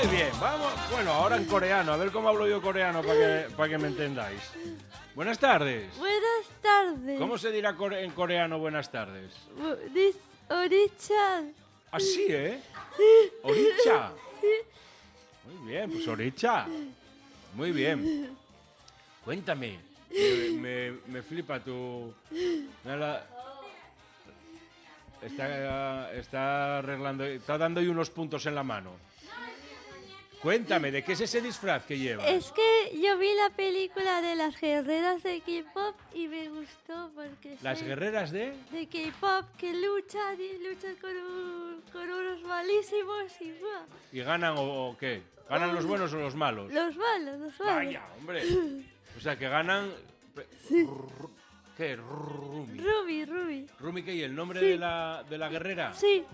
Muy bien, vamos. Bueno, ahora en coreano, a ver cómo hablo yo coreano para que me entendáis. Buenas tardes. Buenas tardes. ¿Cómo se dirá en coreano buenas tardes? Oricha. Así, ¿eh? Sí. Oricha. Sí. Muy bien, pues Oricha. Muy bien. Cuéntame. Me flipa tu... Está arreglando... Está dando ahí unos puntos en la mano. Cuéntame, ¿de qué es ese disfraz que llevas? Es que yo vi la película de las guerreras de K-pop y me gustó porque... ¿Las guerreras de...? De K-pop que luchan con unos malísimos y... ¡buah! ¿Y ganan o qué? ¿Ganan los buenos o los malos? Los malos, los malos. Vaya, hombre. O sea, que ganan... Sí. ¿Qué? Rumi. Ruby. ¿Rumi qué? ¿Y el nombre Sí. de la guerrera? Sí.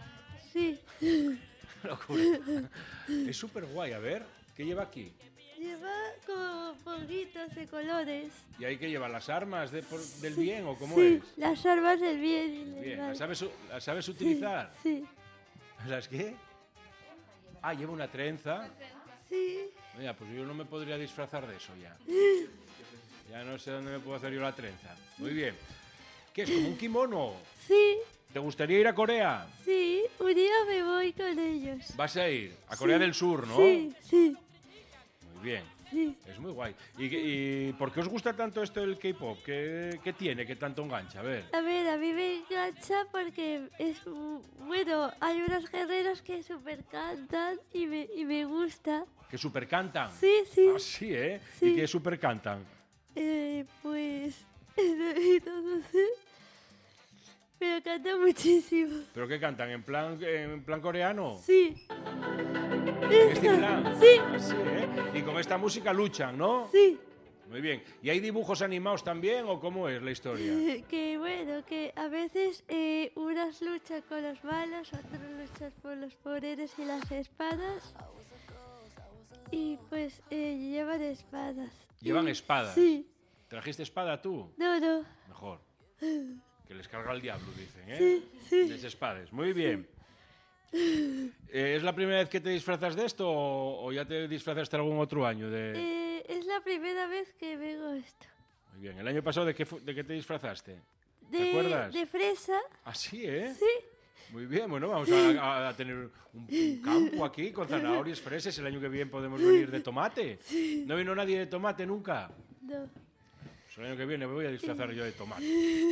Locura. Es súper guay. A ver, ¿qué lleva aquí? Lleva como pollitos de colores. ¿Y ahí qué lleva? ¿Las armas del bien o cómo Sí, es? las armas del bien y del Bien. mal. ¿Las sabes utilizar? Sí. ¿Las qué? Ah, lleva una trenza. Sí. Mira, pues yo no me podría disfrazar de eso ya. Ya no sé dónde me puedo hacer yo la trenza. Muy bien. ¿Qué es? ¿Como un kimono? Sí. ¿Te gustaría ir a Corea? Sí, un día me voy con ellos. Vas a ir a Corea del Sur, ¿no? Sí. Muy bien. Sí. Es muy guay. ¿Y por qué os gusta tanto esto del K-pop? ¿Qué tiene que tanto engancha? A ver. A ver, a mí me engancha porque es... Bueno, hay unos guerreros que super cantan y me gusta. ¿Que super cantan? Sí. Ah, sí, ¿eh? Sí. ¿Y qué super cantan? Pues... No sé. Pero canta muchísimo. ¿Pero qué cantan? ¿En plan coreano? Sí. ¿En este plan? Sí. Así, ¿eh? Y con esta música luchan, ¿no? Sí. Muy bien. ¿Y hay dibujos animados también o cómo es la historia? Que bueno, que a veces unas luchan con los malos, otros luchan por los poderes y las espadas. Y pues llevan espadas. ¿Llevan espadas? Sí. ¿Trajiste espada tú? No. Mejor. Que les carga el diablo, dicen, ¿eh? Sí. Les espades. Muy bien. ¿Es la primera vez que te disfrazas de esto o ya te disfrazaste algún otro año? Es la primera vez que vengo esto. Muy bien. ¿El año pasado de qué te disfrazaste? ¿Te acuerdas? De fresa. Ah, sí, ¿eh? Sí. Muy bien. Bueno, vamos a tener un campo aquí con zanahorias, fresas. El año que viene podemos venir de tomate. ¿No vino nadie de tomate nunca? No. Pues el año que viene me voy a disfrazar yo de tomate.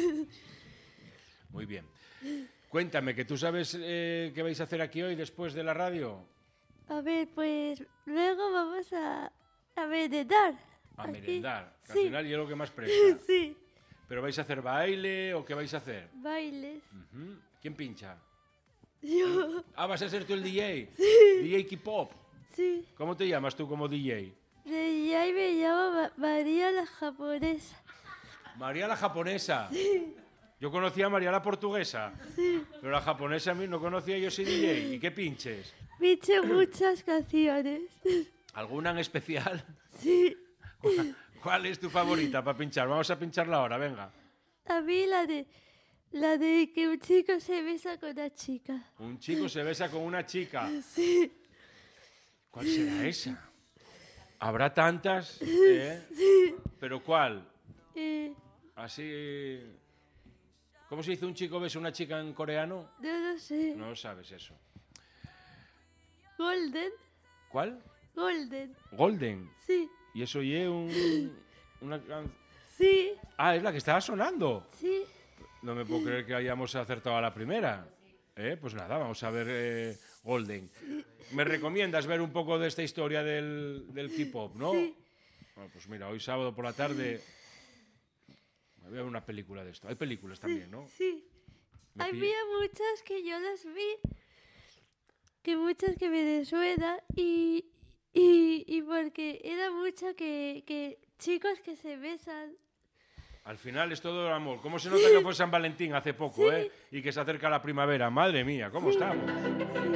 Muy bien. Cuéntame, que tú sabes qué vais a hacer aquí hoy después de la radio. A ver, pues luego vamos a merendar. A Aquí. merendar. Que Sí. al final yo lo que más presta. Sí. ¿Pero vais a hacer baile o qué vais a hacer? Bailes. Ujú. ¿Quién pincha? Yo. Ah, vas a ser tú el DJ. DJ K-pop. Sí. ¿Cómo te llamas tú como DJ? Y ahí me llamo María la japonesa. María la japonesa. Yo conocía a María la portuguesa. Sí. Pero la japonesa a mí no conocía, yo soy DJ. ¿Y qué pinches? Pinché muchas canciones. ¿Alguna en especial? Sí. ¿Cuál es tu favorita para pinchar? Vamos a pincharla ahora, venga. A mí la de que un chico se besa con una chica. Un chico se besa con una chica. Sí. ¿Cuál será esa? ¿Habrá tantas? Sí. ¿Pero cuál? Eh, Así... ¿Cómo se dice un chico besa a una chica en coreano? no lo sé. No lo sabes eso. Golden. ¿Cuál? Golden. Golden. Sí. ¿Y eso oye una canción? Sí. Ah, es la que estaba sonando. Sí. No me puedo creer que hayamos acertado a la primera. Pues nada, vamos a ver Golden. ¿Me recomiendas ver un poco de esta historia del K-pop, no? Sí. Bueno, pues mira, hoy sábado por la tarde me voy a ver una película de esto. Hay películas también, ¿no? Sí. Me Había muchas que yo las vi, que muchas que me suenan y porque era mucha que chicos que se besan. Al final es todo el amor. ¿Cómo se nota que fue San Valentín hace poco, Sí. Y que se acerca la primavera? Madre mía, ¿cómo estamos?